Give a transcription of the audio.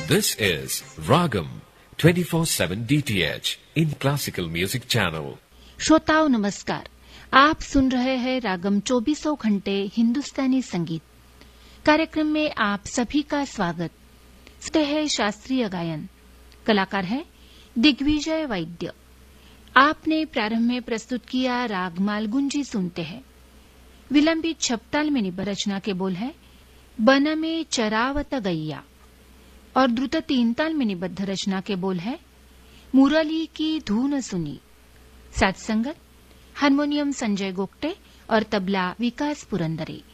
This is Ragam 24/7 DTH in Classical Music Channel. श्रोताओं नमस्कार, आप सुन रहे हैं रागम 24 घंटे हिंदुस्तानी संगीत कार्यक्रम में आप सभी का स्वागत। सुनते हैं शास्त्रीय गायन, कलाकार है दिग्विजय वैद्य। आपने प्रारंभ में प्रस्तुत किया राग मालगुंजी सुनते हैं। विलंबित छपताल में निबद्ध रचना के बोल है बन में चरावत गैया और द्रुत तीन ताल में निबद्ध रचना के बोल है मुरली की धून सुनी। साथ संगत हारमोनियम संजय गोगटे और तबला विकास पुरंदरे।